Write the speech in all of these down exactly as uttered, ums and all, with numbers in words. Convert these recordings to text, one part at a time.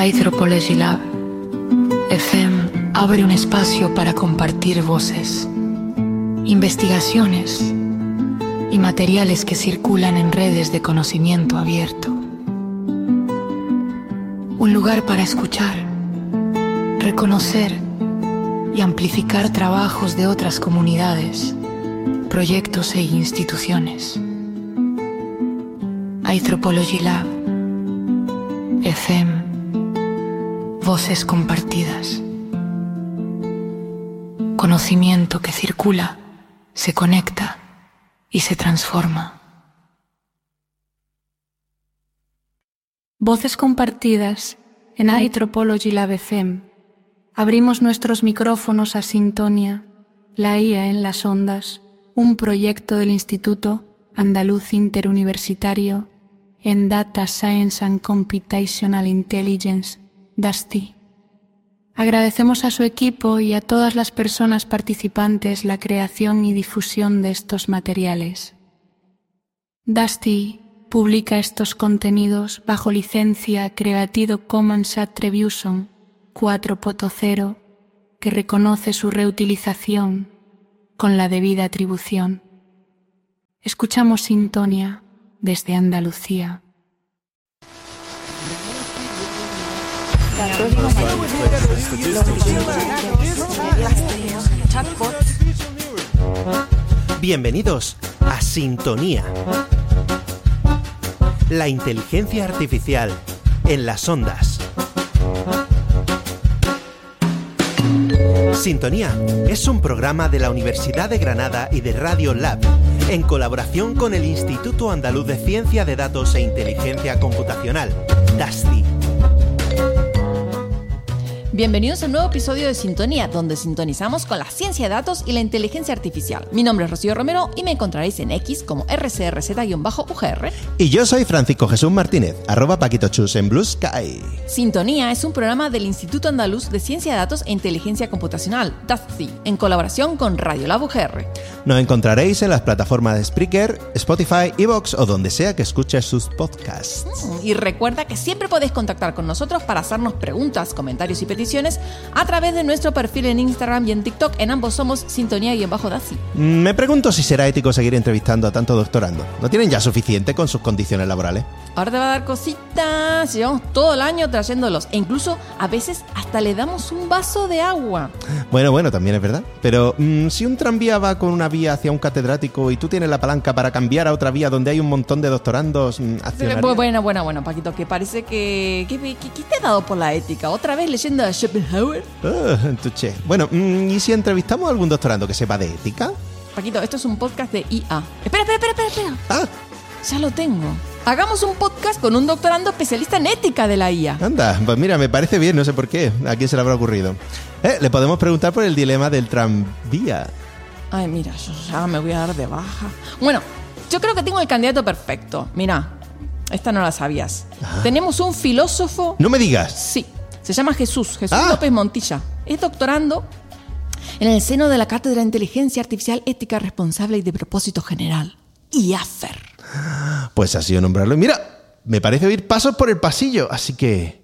Anthropology Lab F M abre un espacio para compartir voces, investigaciones y materiales que circulan en redes de conocimiento abierto. Un lugar para escuchar, reconocer y amplificar trabajos de otras comunidades, proyectos e instituciones. Anthropology Lab F M, voces compartidas. Conocimiento que circula, se conecta y se transforma. Voces compartidas en Anthropology Lab F M. Abrimos nuestros micrófonos a Sintonia, la I A en las ondas, un proyecto del Instituto Andaluz Interuniversitario en Data Science and Computational Intelligence, D A S T I. Agradecemos a su equipo y a todas las personas participantes la creación y difusión de estos materiales. D A S T I publica estos contenidos bajo licencia Creative Commons Attribution cuatro punto cero, que reconoce su reutilización con la debida atribución. Escuchamos Sintonia desde Andalucía. Bienvenidos a Sintonía. La inteligencia artificial en las ondas. Sintonía es un programa de la Universidad de Granada y de Radio Lab, en colaboración con el Instituto Andaluz de Ciencia de Datos e Inteligencia Computacional, D A S T I. Bienvenidos a un nuevo episodio de Sintonía, donde sintonizamos con la ciencia de datos y la inteligencia artificial. Mi nombre es Rocío Romero y me encontraréis en X como R C R Z U G R. Y yo soy Francisco Jesús Martínez, arroba PaquitoChus en Blue Sky. Sintonía es un programa del Instituto Andaluz de Ciencia de Datos e Inteligencia Computacional, D A S T I, en colaboración con Radio Lab U G R. Nos encontraréis en las plataformas de Spreaker, Spotify, Evox o donde sea que escuches sus podcasts. Mm, y recuerda que siempre podéis contactar con nosotros para hacernos preguntas, comentarios y peticiones a través de nuestro perfil en Instagram y en TikTok. En ambos somos Sintonía-D A S I. Me pregunto si será ético seguir entrevistando a tanto doctorando. ¿No tienen ya suficiente con sus condiciones laborales? Ahora te va a dar cositas. Llevamos todo el año trayéndolos. E incluso a veces hasta le damos un vaso de agua. Bueno, bueno, también es verdad. Pero mmm, si un tranvía va con una vía hacia un catedrático y tú tienes la palanca para cambiar a otra vía donde hay un montón de doctorandos, ¿accionarías? Bueno, bueno, bueno, Paquito, que parece que... ¿Qué te ha dado por la ética? ¿Otra vez leyendo a Schopenhauer? Uh, tuché. Bueno, ¿y si entrevistamos a algún doctorando que sepa de ética? Paquito, esto es un podcast de I A. Espera, espera, espera, espera. Ah. Ya lo tengo. Hagamos un podcast con un doctorando especialista en ética de la I A. Anda, pues mira, me parece bien, no sé por qué. ¿A quién se le habrá ocurrido? Eh, le podemos preguntar por el dilema del tranvía. Ay, mira, yo ya me voy a dar de baja. Bueno, yo creo que tengo el candidato perfecto. Mira, esta no la sabías. Ah. Tenemos un filósofo... No me digas. Sí. Se llama Jesús, Jesús ah. López Montilla. Es doctorando en el seno de la Cátedra de Inteligencia Artificial Ética Responsable y de Propósito General, I A F E R. Pues ha sido nombrarlo. Y mira, me parece oír pasos por el pasillo, así que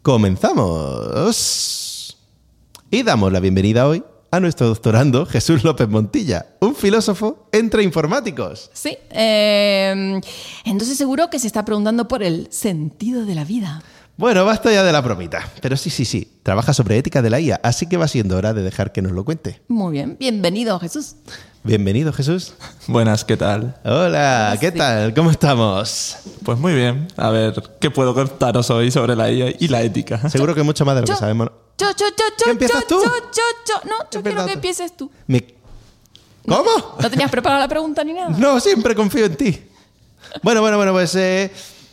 comenzamos. Y damos la bienvenida hoy a nuestro doctorando Jesús López Montilla, un filósofo entre informáticos. Sí, eh, entonces seguro que se está preguntando por el sentido de la vida. Bueno, basta ya de la bromita. Pero sí, sí, sí. Trabaja sobre ética de la I A, así que va siendo hora de dejar que nos lo cuente. Muy bien. Bienvenido, Jesús. Bienvenido, Jesús. Buenas, ¿qué tal? Hola, ¿qué tal? ¿Cómo estamos? Pues muy bien. A ver, ¿qué puedo contaros hoy sobre la I A y la ética? Seguro que mucho más de lo yo, que sabemos. Yo, yo, yo, yo, ¿Qué empiezas yo, tú? Yo, yo, yo. No, yo quiero que empieces tú. Me... ¿Cómo? ¿No, ¿No tenías preparada la pregunta ni nada? No, siempre confío en ti. Bueno, bueno, bueno, pues... Eh...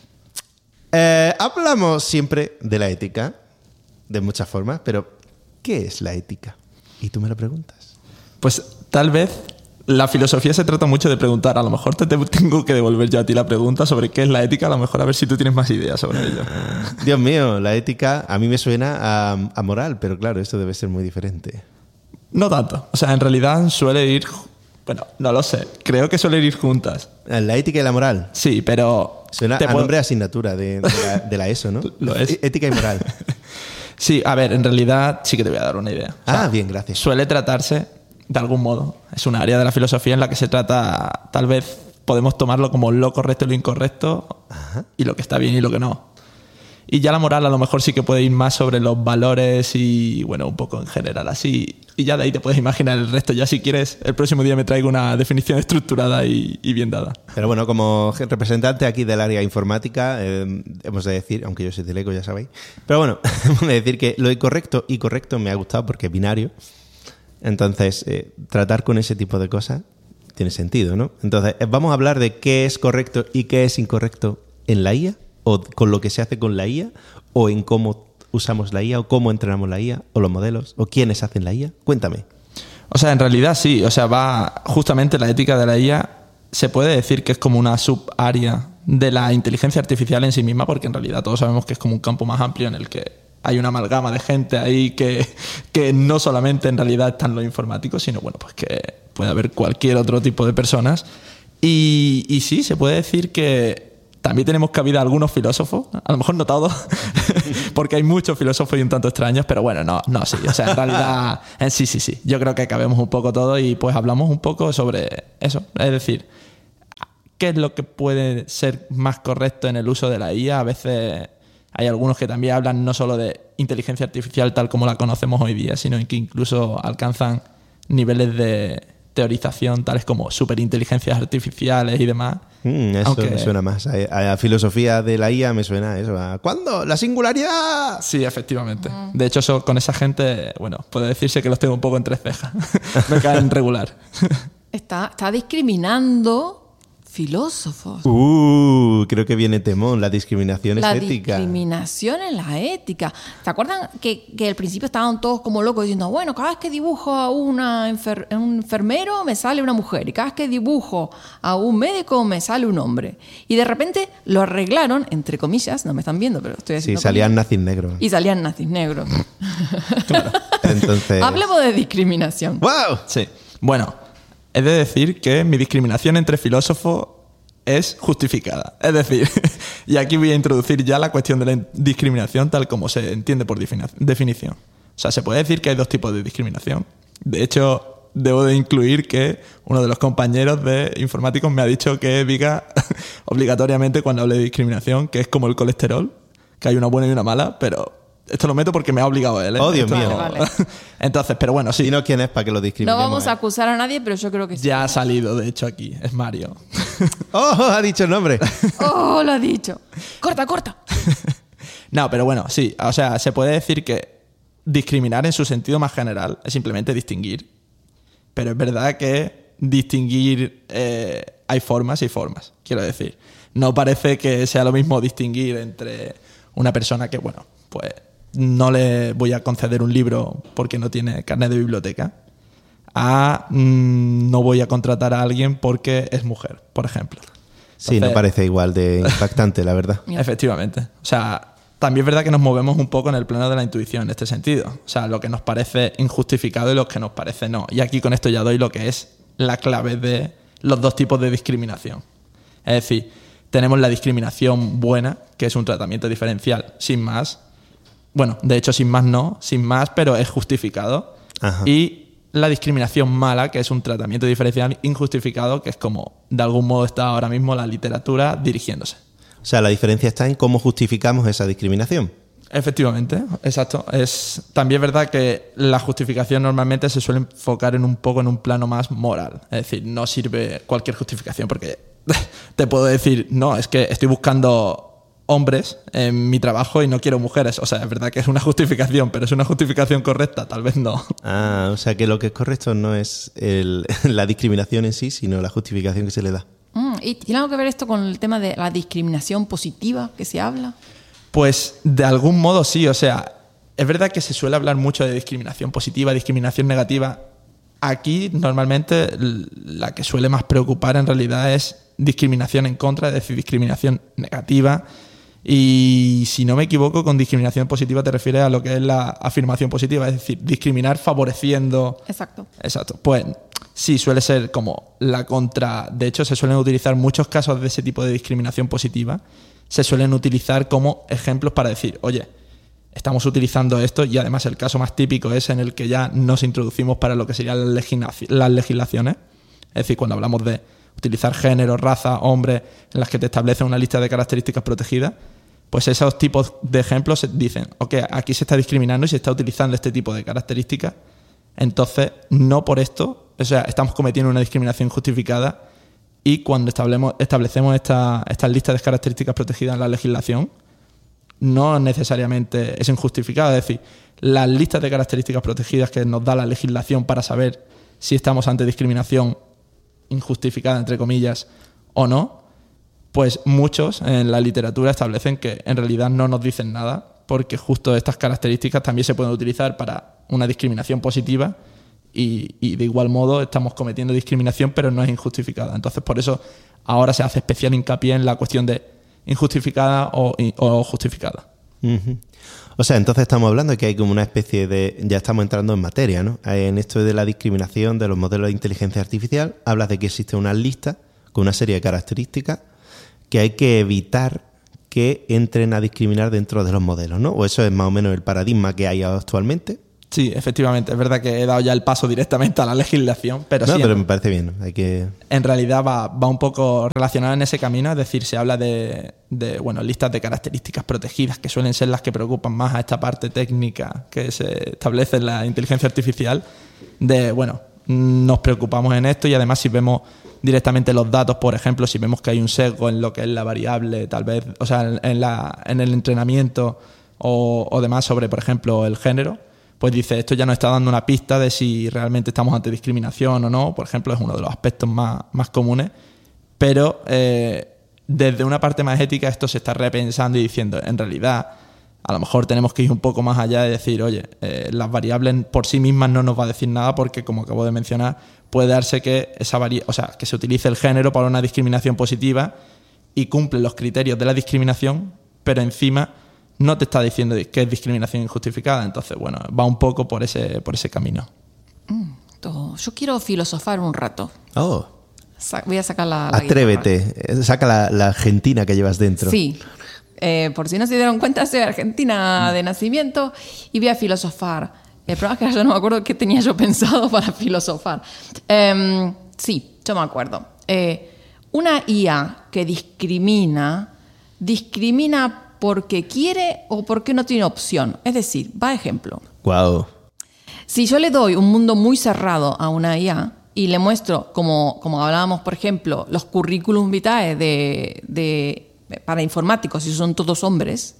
Eh, hablamos siempre de la ética, de muchas formas, pero ¿qué es la ética? Y tú me lo preguntas. Pues tal vez la filosofía se trata mucho de preguntar. A lo mejor te tengo que devolver yo a ti la pregunta sobre qué es la ética, a lo mejor a ver si tú tienes más ideas sobre ello. Dios mío, la ética a mí me suena a, a moral, pero claro, esto debe ser muy diferente. No tanto. O sea, en realidad suele ir... Bueno, no lo sé. Creo que suelen ir juntas. ¿La ética y la moral? Sí, pero... Suena a puedo... nombre de asignatura de, de, la, de la ESO, ¿no? Lo es. Ética y moral. Sí, a ver, en realidad sí que te voy a dar una idea. O sea, Ah, bien, gracias. Suele tratarse, de algún modo, es un área de la filosofía en la que se trata, tal vez podemos tomarlo como lo correcto y lo incorrecto, Ajá. y lo que está bien y lo que no. Y ya la moral a lo mejor sí que puede ir más sobre los valores y, bueno, un poco en general así. Y ya de ahí te puedes imaginar el resto. Ya si quieres, el próximo día me traigo una definición estructurada y, y bien dada. Pero bueno, como representante aquí del área informática, eh, hemos de decir, aunque yo soy teleco, ya sabéis, pero bueno, hemos de decir que lo incorrecto y correcto me ha gustado porque es binario. Entonces, eh, tratar con ese tipo de cosas tiene sentido, ¿no? Entonces, vamos a hablar de qué es correcto y qué es incorrecto en la I A, o con lo que se hace con la I A, o en cómo usamos la I A, o cómo entrenamos la I A, o los modelos, o quiénes hacen la I A. Cuéntame. O sea, en realidad sí. O sea, va justamente la ética de la I A, se puede decir que es como una subárea de la inteligencia artificial en sí misma, porque en realidad todos sabemos que es como un campo más amplio en el que hay una amalgama de gente ahí que, que no solamente en realidad están los informáticos, sino bueno, pues que puede haber cualquier otro tipo de personas. Y, y sí, se puede decir que también tenemos cabida algunos filósofos, a lo mejor no todos, porque hay muchos filósofos y un tanto extraños, pero bueno, no, no, sí, o sea, en realidad, eh, sí, sí, sí, yo creo que cabemos un poco todo y pues hablamos un poco sobre eso, es decir, ¿qué es lo que puede ser más correcto en el uso de la I A? A veces hay algunos que también hablan no solo de inteligencia artificial tal como la conocemos hoy día, sino que incluso alcanzan niveles de teorización tales como superinteligencias artificiales y demás. Mm, eso Aunque... me suena más. A, a filosofía de la I A me suena eso. A, ¿cuándo? ¡La singularidad! Sí, efectivamente. De hecho, eso, con esa gente, bueno, puede decirse que los tengo un poco entre cejas. Me caen regular. Está, está discriminando filósofos. Uh, creo que viene temón. La discriminación La es ética. discriminación en la ética. ¿Se acuerdan que, que al principio estaban todos como locos diciendo, bueno, cada vez que dibujo a una enfer- un enfermero me sale una mujer y cada vez que dibujo a un médico me sale un hombre? Y de repente lo arreglaron, entre comillas, no me están viendo, pero estoy Sí, haciendo salían comillas, nazis negros. y salían nazis negros. Claro. Entonces... Hablemos de discriminación. ¡Wow! Sí. Bueno, he de decir que mi discriminación entre filósofos es justificada. Es decir, y aquí voy a introducir ya la cuestión de la discriminación tal como se entiende por defini- definición. O sea, se puede decir que hay dos tipos de discriminación. De hecho, debo de incluir que uno de los compañeros de informáticos me ha dicho que diga obligatoriamente cuando hable de discriminación que es como el colesterol, que hay una buena y una mala, pero... Esto lo meto porque me ha obligado él, ¿eh? Oh, Dios Esto mío. no- Vale, vale. Entonces, pero bueno, sí. Si no, ¿quién es para que lo No discriminemos? vamos a eh? acusar a nadie, pero yo creo que sí. Ya ha salido, de hecho, aquí. Es Mario. ¡Oh! Ha dicho el nombre. Oh, lo ha dicho. Corta, corta. No, pero bueno, sí. O sea, se puede decir que discriminar en su sentido más general es simplemente distinguir. Pero es verdad que distinguir... eh, hay formas y formas, quiero decir. No parece que sea lo mismo distinguir entre una persona que, bueno, pues no le voy a conceder un libro porque no tiene carnet de biblioteca, a mmm, no voy a contratar a alguien porque es mujer, por ejemplo. Sí, no Entonces- parece igual de impactante, la verdad. Efectivamente. O sea, también es verdad que nos movemos un poco en el plano de la intuición en este sentido. O sea, lo que nos parece injustificado y lo que nos parece no. Y aquí con esto ya doy lo que es la clave de los dos tipos de discriminación. Es decir, tenemos la discriminación buena, que es un tratamiento diferencial sin más. Bueno, de hecho, sin más no, sin más, pero es justificado. Ajá. Y la discriminación mala, que es un tratamiento diferencial injustificado, que es como de algún modo está ahora mismo la literatura dirigiéndose. O sea, la diferencia está en cómo justificamos esa discriminación. Efectivamente, exacto. Es también verdad que la justificación normalmente se suele enfocar en un poco en un plano más moral. Es decir, no sirve cualquier justificación porque te puedo decir, no, es que estoy buscando hombres en mi trabajo y no quiero mujeres. O sea, es verdad que es una justificación, pero es una justificación correcta, tal vez no. Ah, o sea que lo que es correcto no es el- la discriminación en sí, sino la justificación que se le da. Mm, ¿Y tiene algo que ver esto con el tema de la discriminación positiva que se habla? Pues de algún modo sí, o sea, es verdad que se suele hablar mucho de discriminación positiva, discriminación negativa. Aquí normalmente l- la que suele más preocupar en realidad es discriminación en contra, es decir, discriminación negativa. Y si no me equivoco, con discriminación positiva te refieres a lo que es la afirmación positiva, es decir, discriminar favoreciendo... Exacto. Exacto. Pues sí, suele ser como la contra... De hecho, se suelen utilizar muchos casos de ese tipo de discriminación positiva. Se suelen utilizar como ejemplos para decir, oye, estamos utilizando esto y además el caso más típico es en el que ya nos introducimos para lo que serían las, legislaci- las legislaciones. Es decir, cuando hablamos de utilizar género, raza, hombre, en las que te establece una lista de características protegidas, pues esos tipos de ejemplos dicen, ok, aquí se está discriminando y se está utilizando este tipo de características, entonces no por esto, o sea, estamos cometiendo una discriminación injustificada y cuando establecemos, establecemos esta, estas listas de características protegidas en la legislación, no necesariamente es injustificada. Es decir, las listas de características protegidas que nos da la legislación para saber si estamos ante discriminación injustificada, entre comillas, o no, pues muchos en la literatura establecen que en realidad no nos dicen nada, porque justo estas características también se pueden utilizar para una discriminación positiva y, y de igual modo estamos cometiendo discriminación, pero no es injustificada. Entonces, por eso ahora se hace especial hincapié en la cuestión de injustificada o, o justificada. Uh-huh. O sea, entonces estamos hablando de que hay como una especie de... Ya estamos entrando en materia, ¿no? En esto de la discriminación de los modelos de inteligencia artificial, hablas de que existe una lista con una serie de características que hay que evitar que entren a discriminar dentro de los modelos, ¿no? O eso es más o menos el paradigma que hay actualmente. Sí, efectivamente. Es verdad que he dado ya el paso directamente a la legislación, pero no, sí, pero en, me parece bien, ¿no? Hay que... en realidad va, va un poco relacionado en ese camino. Es decir, se habla de, de bueno, listas de características protegidas, que suelen ser las que preocupan más a esta parte técnica que se establece en la inteligencia artificial. De, bueno, nos preocupamos en esto y además si vemos directamente los datos, por ejemplo, si vemos que hay un sesgo en lo que es la variable, tal vez, o sea, en, en, la, en el entrenamiento o, o demás sobre, por ejemplo, el género, pues dice, esto ya nos está dando una pista de si realmente estamos ante discriminación o no. Por ejemplo, es uno de los aspectos más, más comunes. Pero eh, desde una parte más ética esto se está repensando y diciendo, en realidad, a lo mejor tenemos que ir un poco más allá y decir, oye, eh, las variables por sí mismas no nos va a decir nada porque, como acabo de mencionar, puede darse que, esa vari- o sea, que se utilice el género para una discriminación positiva y cumple los criterios de la discriminación, pero encima no te está diciendo que es discriminación injustificada. Entonces, bueno, va un poco por ese, por ese camino. Mm, todo. Yo quiero filosofar un rato. Oh. Sa- voy a sacar la, la Atrévete, guitarra. saca la, la Argentina que llevas dentro. Sí. Eh, por si no se dieron cuenta, soy argentina de nacimiento y voy a filosofar. El problema es que yo no me acuerdo qué tenía yo pensado para filosofar. Eh, sí, yo me acuerdo. Eh, una I A que discrimina, discrimina porque quiere o porque no tiene opción. Es decir, va ejemplo. Wow. Si yo le doy un mundo muy cerrado a una I A y le muestro, como, como hablábamos, por ejemplo, los currículum vitae de, de, para informáticos, si son todos hombres,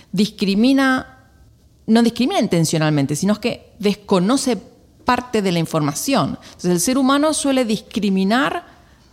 discrimina, no discrimina intencionalmente, sino que desconoce parte de la información. Entonces, el ser humano suele discriminar,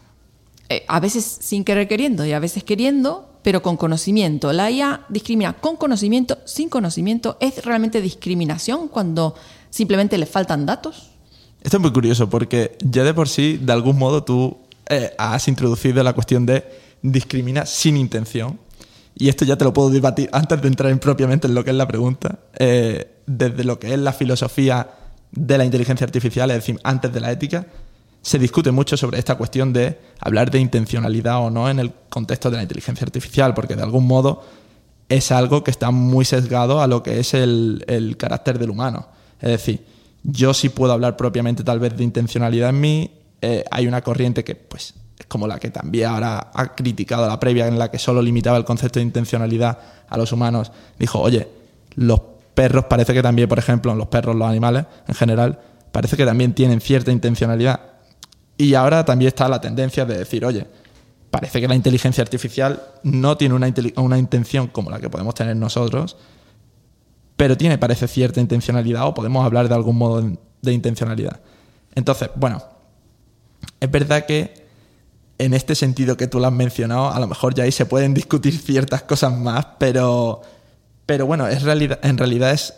eh, a veces sin querer queriendo y a veces queriendo, pero con conocimiento. La I A discrimina con conocimiento, sin conocimiento. ¿Es realmente discriminación cuando simplemente le faltan datos? Esto es muy curioso porque ya de por sí, de algún modo, tú eh, has introducido la cuestión de discrimina sin intención. Y esto ya te lo puedo debatir antes de entrar en propiamente en lo que es la pregunta. Eh, desde lo que es la filosofía de la inteligencia artificial, es decir, antes de la ética, se discute mucho sobre esta cuestión de hablar de intencionalidad o no en el contexto de la inteligencia artificial, porque de algún modo es algo que está muy sesgado a lo que es el, el carácter del humano. Es decir, yo sí puedo hablar propiamente tal vez de intencionalidad en mí. Eh, hay una corriente que pues es como la que también ahora ha criticado la previa, en la que solo limitaba el concepto de intencionalidad a los humanos. Dijo, oye, los perros parece que también, por ejemplo, los perros, los animales en general, parece que también tienen cierta intencionalidad. Y ahora también está la tendencia de decir, oye, parece que la inteligencia artificial no tiene una, una intención como la que podemos tener nosotros, pero tiene, parece, cierta intencionalidad, o podemos hablar de algún modo de intencionalidad. Entonces, bueno, es verdad que en este sentido que tú lo has mencionado, a lo mejor ya ahí se pueden discutir ciertas cosas más, pero, pero bueno, es realidad, en realidad es...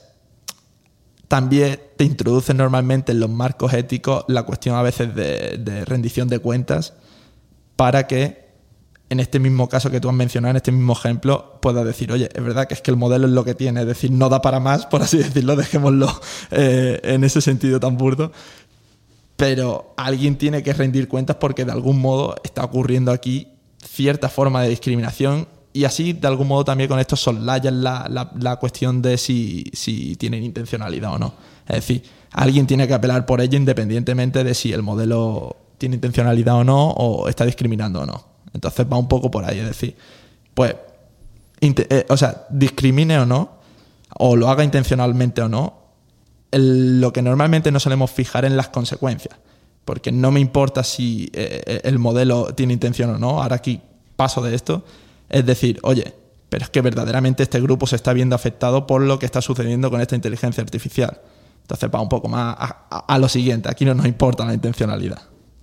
También te introducen normalmente en los marcos éticos la cuestión a veces de, de rendición de cuentas para que en este mismo caso que tú has mencionado, en este mismo ejemplo, puedas decir, oye, es verdad que es que el modelo es lo que tiene, es decir, no da para más, por así decirlo, dejémoslo eh, en ese sentido tan burdo, pero alguien tiene que rendir cuentas porque de algún modo está ocurriendo aquí cierta forma de discriminación y así, de algún modo, también con esto soslayan la, la, la cuestión de si, si tienen intencionalidad o no. Es decir, alguien tiene que apelar por ello independientemente de si el modelo tiene intencionalidad o no, o está discriminando o no. Entonces va un poco por ahí, es decir, pues, eh, o sea, discrimine o no, o lo haga intencionalmente o no, el, lo que normalmente no solemos fijar en las consecuencias, porque no me importa si eh, el modelo tiene intención o no. Ahora aquí paso de esto, es decir, oye, pero es que verdaderamente este grupo se está viendo afectado por lo que está sucediendo con esta inteligencia artificial. Entonces va un poco más a, a, a lo siguiente, aquí no nos importa la intencionalidad.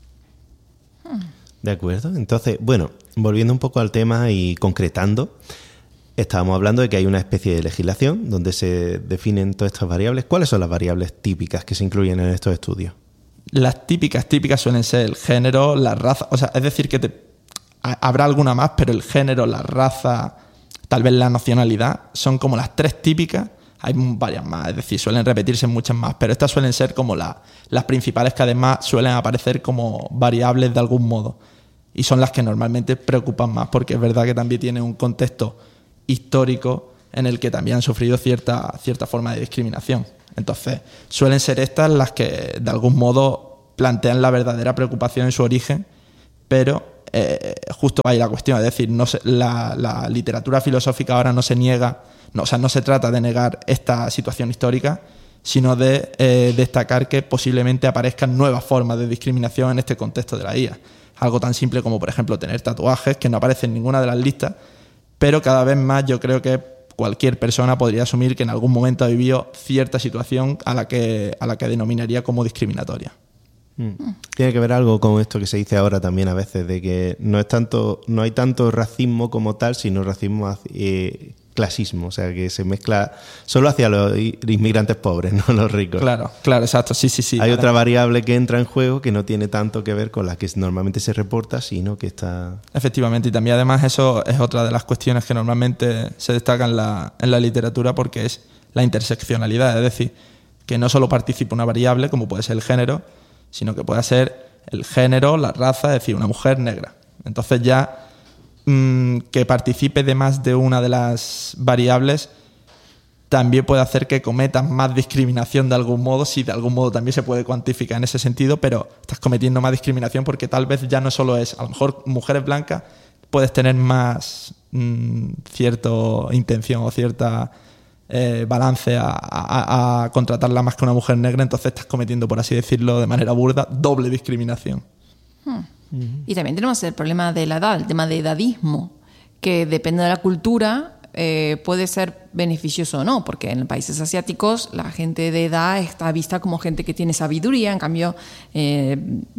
De acuerdo. Entonces, bueno, volviendo un poco al tema y concretando, estábamos hablando de que hay una especie de legislación donde se definen todas estas variables. ¿Cuáles son las variables típicas que se incluyen en estos estudios? Las típicas, típicas suelen ser el género, la raza, o sea, es decir, que te, habrá alguna más, pero el género, la raza, tal vez la nacionalidad, son como las tres típicas. Hay varias más, es decir, suelen repetirse muchas más, pero estas suelen ser como la, las principales, que además suelen aparecer como variables de algún modo. Y son las que normalmente preocupan más, porque es verdad que también tiene un contexto histórico en el que también han sufrido cierta, cierta forma de discriminación. Entonces, suelen ser estas las que de algún modo plantean la verdadera preocupación en su origen, pero eh, justo ahí la cuestión, es decir, no se, la, la literatura filosófica ahora no se niega, no, o sea, no se trata de negar esta situación histórica, sino de eh, destacar que posiblemente aparezcan nuevas formas de discriminación en este contexto de la I A. Algo tan simple como, por ejemplo, tener tatuajes que no aparecen en ninguna de las listas, pero cada vez más yo creo que cualquier persona podría asumir que en algún momento ha vivido cierta situación a la que, a la que denominaría como discriminatoria. Mm. Tiene que ver algo con esto que se dice ahora también a veces, de que no es tanto, no hay tanto racismo como tal, sino racismo hacia, eh, clasismo, o sea, que se mezcla solo hacia los inmigrantes pobres, no los ricos. Claro, claro, exacto, sí, sí, sí. Hay claro. otra variable que entra en juego que no tiene tanto que ver con la que normalmente se reporta, sino que está... Efectivamente, y también además eso es otra de las cuestiones que normalmente se destacan en la, en la literatura, porque es la interseccionalidad, es decir, que no solo participa una variable, como puede ser el género, sino que puede ser el género, la raza, es decir, una mujer negra. Entonces ya mmm, que participe de más de una de las variables también puede hacer que cometas más discriminación de algún modo, si de algún modo también se puede cuantificar en ese sentido, pero estás cometiendo más discriminación porque tal vez ya no solo es, a lo mejor mujeres blancas puedes tener más mmm, cierta intención o cierta eh, balance a, a, a contratarla más que una mujer negra, entonces estás cometiendo, por así decirlo de manera burda, doble discriminación. Hmm. Uh-huh. Y también tenemos el problema de la edad, el tema de edadismo, que depende de la cultura eh, puede ser beneficioso o no, porque en países asiáticos la gente de edad está vista como gente que tiene sabiduría, en cambio, eh,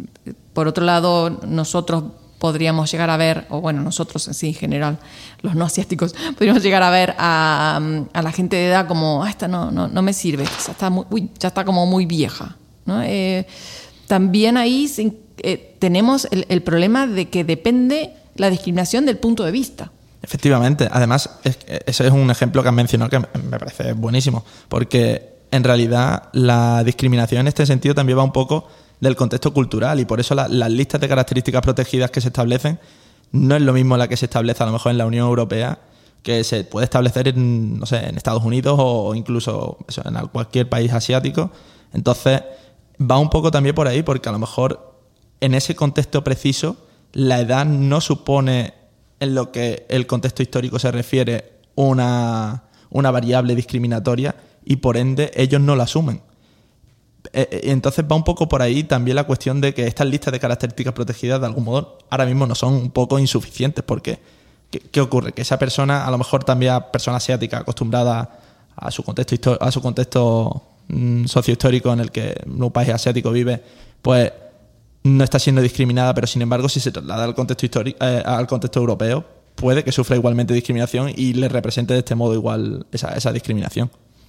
por otro lado, nosotros podríamos llegar a ver, o bueno, nosotros sí, en general, los no asiáticos, podríamos llegar a ver a, a la gente de edad como, ah, esta no, no, no me sirve, ya está, muy, uy, ya está como muy vieja, ¿no? Eh, también ahí eh, tenemos el, el problema de que depende la discriminación del punto de vista. Efectivamente, además, es, ese es un ejemplo que has mencionado que me parece buenísimo, porque en realidad la discriminación en este sentido también va un poco del contexto cultural, y por eso la, las listas de características protegidas que se establecen no es lo mismo la que se establece a lo mejor en la Unión Europea, que se puede establecer en, no sé, en Estados Unidos o incluso eso, en cualquier país asiático. Entonces va un poco también por ahí, porque a lo mejor en ese contexto preciso la edad no supone, en lo que el contexto histórico se refiere, una, una variable discriminatoria, y por ende ellos no la asumen. Entonces va un poco por ahí también la cuestión de que estas listas de características protegidas de algún modo ahora mismo no son un poco insuficientes, porque ¿qué, qué ocurre? Que esa persona, a lo mejor también persona asiática acostumbrada a su contexto a su contexto mmm, sociohistórico en el que un país asiático vive, pues no está siendo discriminada, pero sin embargo si se traslada al contexto histórico, eh, al contexto europeo, puede que sufra igualmente discriminación y le represente de este modo igual esa, esa discriminación.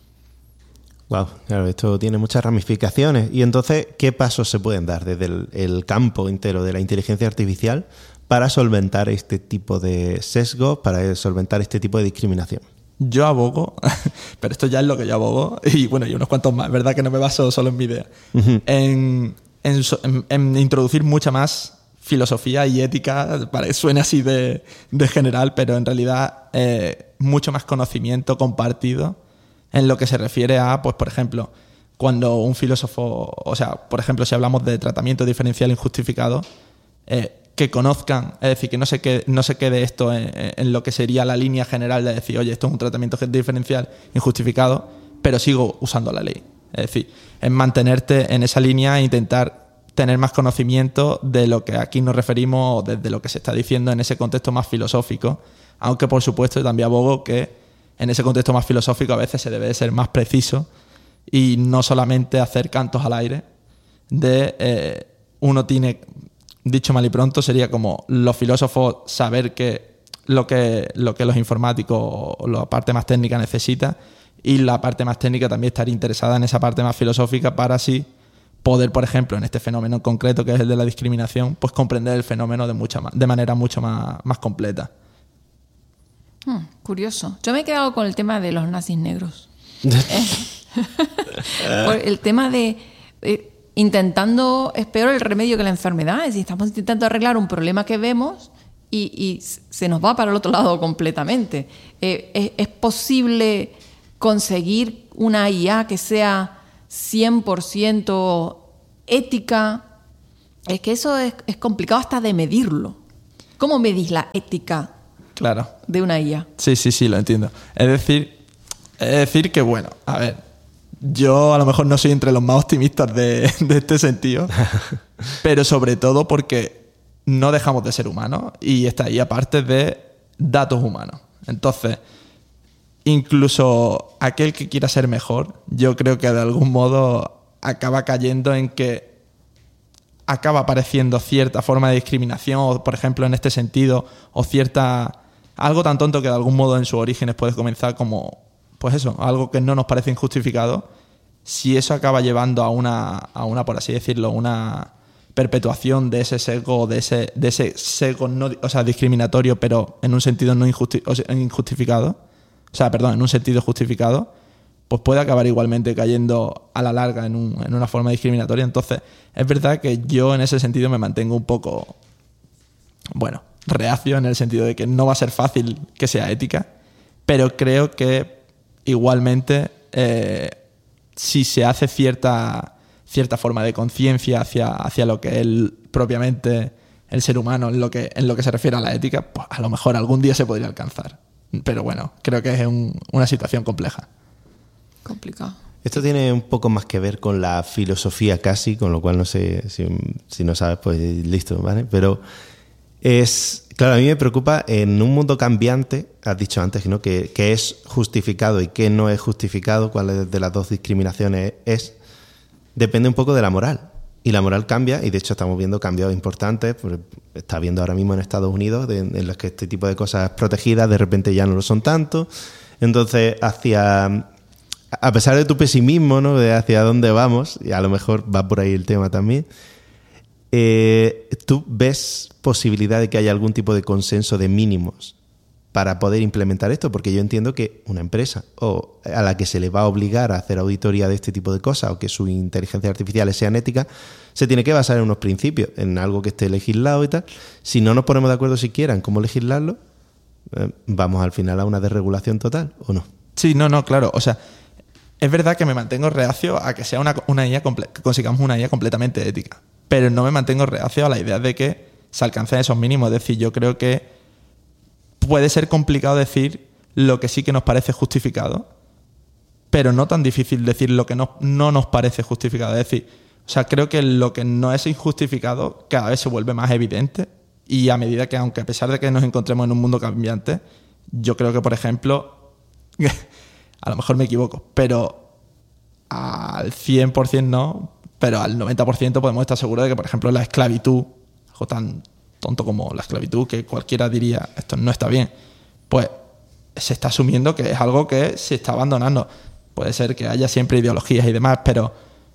Wow, claro, esto tiene muchas ramificaciones. Y entonces, ¿qué pasos se pueden dar desde el, el campo entero de la inteligencia artificial para solventar este tipo de sesgos, para solventar este tipo de discriminación? Yo abogo, pero esto ya es lo que yo abogo, y bueno, y unos cuantos más, verdad que no me baso solo en mi idea, uh-huh. en, en, en, en introducir mucha más filosofía y ética, para que suene así de, de general, pero en realidad eh, mucho más conocimiento compartido en lo que se refiere a, pues por ejemplo, cuando un filósofo, o sea, por ejemplo, si hablamos de tratamiento diferencial injustificado, eh, que conozcan, es decir, que no se quede, no se quede esto en, en lo que sería la línea general de decir, oye, esto es un tratamiento diferencial injustificado, pero sigo usando la ley. Es decir, es mantenerte en esa línea e intentar tener más conocimiento de lo que aquí nos referimos, desde lo que se está diciendo en ese contexto más filosófico, aunque por supuesto también abogo que en ese contexto más filosófico a veces se debe de ser más preciso y no solamente hacer cantos al aire de eh, uno tiene, dicho mal y pronto, sería como los filósofos saber que lo que, lo que los informáticos o la parte más técnica necesita, y la parte más técnica también estar interesada en esa parte más filosófica para así poder, por ejemplo, en este fenómeno en concreto que es el de la discriminación, pues comprender el fenómeno de, mucha más, de manera mucho más, más completa. Hmm, curioso. Yo me he quedado con el tema de los nazis negros. Por el tema de eh, intentando, es peor el remedio que la enfermedad, es decir, estamos intentando arreglar un problema que vemos y, y se nos va para el otro lado completamente. Eh, es, es posible conseguir una I A que sea cien por ciento ética. Es que eso es, es complicado hasta de medirlo. ¿Cómo medís la ética claro. de una I A? Sí, sí, sí, lo entiendo. Es decir, es decir que, bueno, a ver, yo a lo mejor no soy entre los más optimistas de, de este sentido, pero sobre todo porque no dejamos de ser humanos y está ahí aparte de datos humanos. Entonces, incluso aquel que quiera ser mejor, yo creo que de algún modo acaba cayendo en que acaba apareciendo cierta forma de discriminación, o por ejemplo en este sentido, o cierta algo tan tonto que de algún modo en sus orígenes puede comenzar como, pues eso, algo que no nos parece injustificado. Si eso acaba llevando a una, a una por así decirlo, una perpetuación de ese sesgo, de ese, de ese sesgo no, o sea, discriminatorio, pero en un sentido no injusti- o sea, injustificado, o sea, perdón, en un sentido justificado, pues puede acabar igualmente cayendo a la larga en, un, en una forma discriminatoria. Entonces, es verdad que yo en ese sentido me mantengo un poco, bueno, reacio en el sentido de que no va a ser fácil que sea ética, pero creo que igualmente eh, si se hace cierta, cierta forma de conciencia hacia, hacia lo que es el, propiamente el ser humano en lo, que, en lo que se refiere a la ética, pues a lo mejor algún día se podría alcanzar. Pero bueno, creo que es un, una situación compleja. Complicado. Esto tiene un poco más que ver con la filosofía casi, con lo cual no sé si, si no sabes, pues listo, ¿vale? Pero es, claro, a mí me preocupa en un mundo cambiante, has dicho antes, ¿no? Que, que es justificado y que no es justificado, cuál de las dos discriminaciones es, depende un poco de la moral. Y la moral cambia, y de hecho estamos viendo cambios importantes. Está viendo ahora mismo en Estados Unidos de, en los que este tipo de cosas protegidas de repente ya no lo son tanto. Entonces, hacia, a pesar de tu pesimismo, ¿no? De hacia dónde vamos, y a lo mejor va por ahí el tema también, eh, ¿tú ves posibilidad de que haya algún tipo de consenso de mínimos para poder implementar esto? Porque yo entiendo que una empresa o a la que se le va a obligar a hacer auditoría de este tipo de cosas o que sus inteligencias artificiales sean éticas, se tiene que basar en unos principios, en algo que esté legislado y tal. Si no nos ponemos de acuerdo siquiera en cómo legislarlo, eh, vamos al final a una desregulación total, ¿o no? Sí, no, no, claro. O sea, es verdad que me mantengo reacio a que sea una, una I A comple- que consigamos una I A completamente ética, pero no me mantengo reacio a la idea de que se alcancen esos mínimos. Es decir, yo creo que puede ser complicado decir lo que sí que nos parece justificado, pero no tan difícil decir lo que no, no nos parece justificado. Es decir, o sea, creo que lo que no es injustificado cada vez se vuelve más evidente, y a medida que, aunque a pesar de que nos encontremos en un mundo cambiante, yo creo que, por ejemplo, a lo mejor me equivoco, pero al cien por ciento no, pero al noventa por ciento podemos estar seguros de que, por ejemplo, la esclavitud, algo tan tonto como la esclavitud, que cualquiera diría esto no está bien, pues se está asumiendo que es algo que se está abandonando. Puede ser que haya siempre ideologías y demás, pero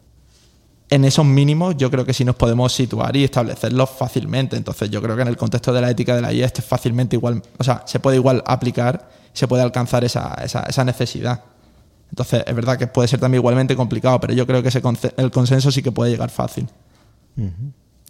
en esos mínimos yo creo que sí nos podemos situar y establecerlos fácilmente. Entonces yo creo que en el contexto de la ética de la I A este es fácilmente igual, o sea, se puede igual aplicar, se puede alcanzar esa, esa, esa necesidad. Entonces es verdad que puede ser también igualmente complicado, pero yo creo que ese conce- el consenso sí que puede llegar fácil. Uh-huh.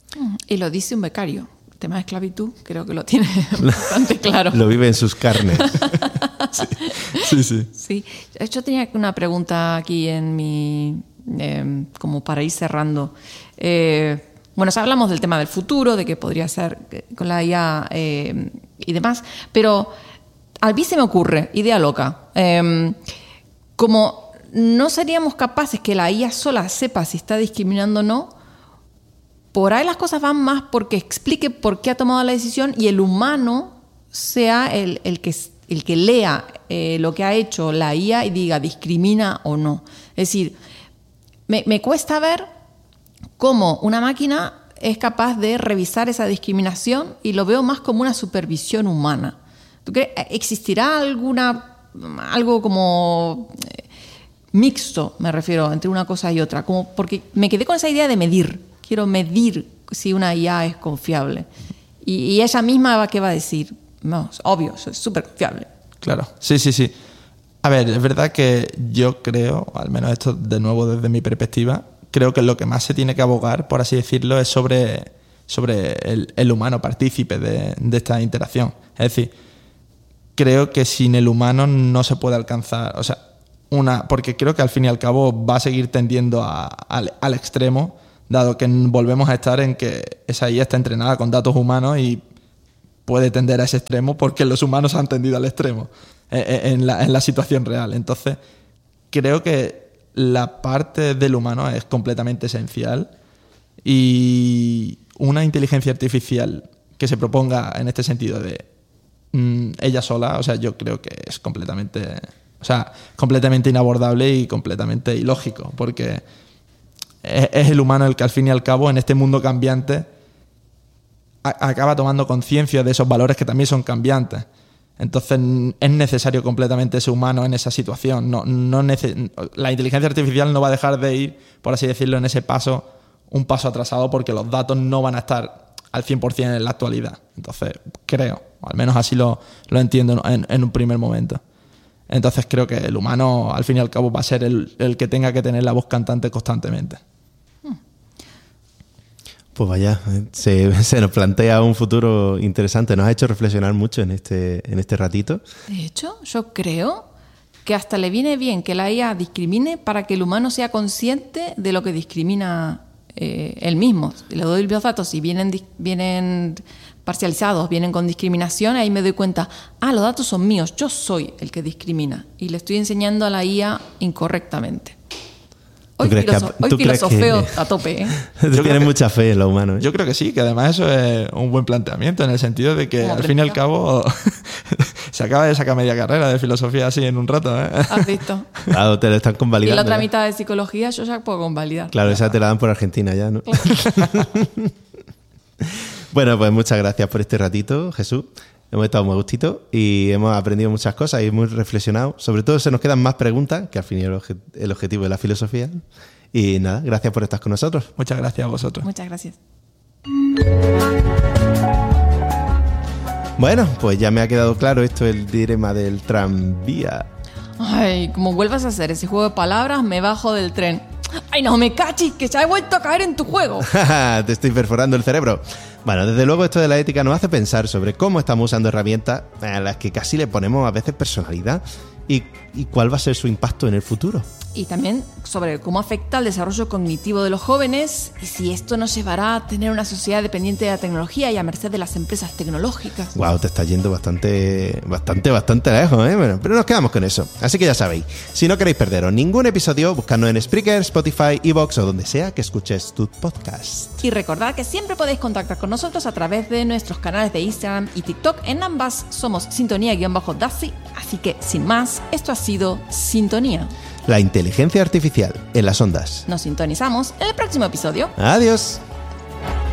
Y lo dice un becario. El tema de esclavitud creo que lo tiene bastante claro. Lo vive en sus carnes. Sí, sí, sí. Sí. Yo tenía una pregunta aquí en mi... Eh, como para ir cerrando. Eh, bueno, ya hablamos del tema del futuro, de que podría ser con la I A eh, y demás, pero a mí se me ocurre, idea loca, eh, como no seríamos capaces que la I A sola sepa si está discriminando o no, por ahí las cosas van más porque explique por qué ha tomado la decisión y el humano sea el, el, que, el que lea eh, lo que ha hecho la I A y diga discrimina o no. Es decir, me, me cuesta ver cómo una máquina es capaz de revisar esa discriminación y lo veo más como una supervisión humana. ¿Tú crees? ¿Existirá alguna, algo como eh, mixto, me refiero, entre una cosa y otra? Como porque me quedé con esa idea de medir. Quiero medir si una I A es confiable. Y, y ella misma, ¿qué va a decir? No, es obvio, es súper confiable. Claro, sí, sí, sí. A ver, es verdad que yo creo, al menos esto de nuevo desde mi perspectiva, creo que lo que más se tiene que abogar, por así decirlo, es sobre, sobre el, el humano partícipe de, de esta interacción. Es decir, creo que sin el humano no se puede alcanzar, o sea, una, porque creo que al fin y al cabo va a seguir tendiendo a, al, al extremo, dado que volvemos a estar en que esa I A está entrenada con datos humanos y puede tender a ese extremo porque los humanos han tendido al extremo en la, en la situación real. Entonces, creo que la parte del humano es completamente esencial y una inteligencia artificial que se proponga en este sentido de mmm, ella sola, o sea, yo creo que es completamente, o sea, completamente inabordable y completamente ilógico, porque es, es el humano el que al fin y al cabo en este mundo cambiante a, acaba tomando conciencia de esos valores que también son cambiantes. Entonces es necesario completamente ese humano en esa situación. No, no nece- la inteligencia artificial no va a dejar de ir, por así decirlo, en ese paso, un paso atrasado, porque los datos no van a estar al cien por ciento en la actualidad. Entonces creo, o al menos así lo, lo entiendo en, en un primer momento. Entonces creo que el humano, al fin y al cabo, va a ser el, el que tenga que tener la voz cantante constantemente. Pues vaya, se, se nos plantea un futuro interesante. Nos ha hecho reflexionar mucho en este, en este ratito. De hecho, yo creo que hasta le viene bien que la I A discrimine para que el humano sea consciente de lo que discrimina eh, él mismo. Le doy los datos, si vienen, vienen parcializados, vienen con discriminación, ahí me doy cuenta, ah, los datos son míos, yo soy el que discrimina. Y le estoy enseñando a la I A incorrectamente. Hoy, filoso- que, hoy filosofeo que, a tope, ¿eh? Tú tienes mucha fe en lo humano, ¿eh? Yo creo que sí, que además eso es un buen planteamiento, en el sentido de que al fin y al cabo se acaba de sacar media carrera de filosofía así en un rato, ¿eh? ¿Has visto? Claro, te lo están convalidando. Y la otra ¿eh? mitad de psicología yo ya puedo convalidar. Claro, esa te la dan por Argentina ya, ¿no? Bueno, pues muchas gracias por este ratito, Jesús. Hemos estado muy gustito y hemos aprendido muchas cosas y hemos reflexionado. Sobre todo se nos quedan más preguntas, que al fin es el, obje- el objetivo de la filosofía. Y nada, gracias por estar con nosotros. Muchas gracias a vosotros. Muchas gracias. Bueno, pues ya me ha quedado claro esto, el dilema del tranvía. Ay, como vuelvas a hacer ese juego de palabras, me bajo del tren. Ay, no me cachis, que ya he vuelto a caer en tu juego. Te estoy perforando el cerebro. Bueno, desde luego esto de la ética nos hace pensar sobre cómo estamos usando herramientas a las que casi le ponemos a veces personalidad y, y cuál va a ser su impacto en el futuro. Y también sobre cómo afecta el desarrollo cognitivo de los jóvenes y si esto nos llevará a tener una sociedad dependiente de la tecnología y a merced de las empresas tecnológicas. Wow, te está yendo bastante, bastante, bastante lejos, ¿eh? Bueno, pero nos quedamos con eso. Así que ya sabéis, si no queréis perderos ningún episodio, buscadnos en Spreaker, Spotify, iVoox o donde sea que escuches tu podcast. Y recordad que siempre podéis contactar con nosotros a través de nuestros canales de Instagram y TikTok. En ambas somos sintonía-daci. Así que, sin más, esto ha sido Sintonía. La inteligencia artificial en las ondas. Nos sintonizamos en el próximo episodio. Adiós.